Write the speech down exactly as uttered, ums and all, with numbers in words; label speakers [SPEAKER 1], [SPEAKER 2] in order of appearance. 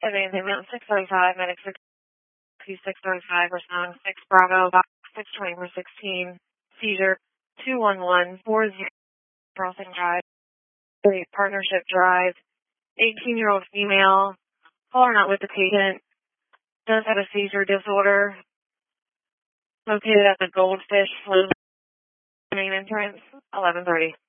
[SPEAKER 1] Advancing Mountain six thirty-five, Medic six six thirty-five, responding six Bravo, box six twenty-four sixteen, seizure two one one four zero, crossing drive, three Partnership Drive, eighteen-year-old female, caller not with the patient, does have a seizure disorder, located at the Goldfish Flu main entrance, eleven thirty.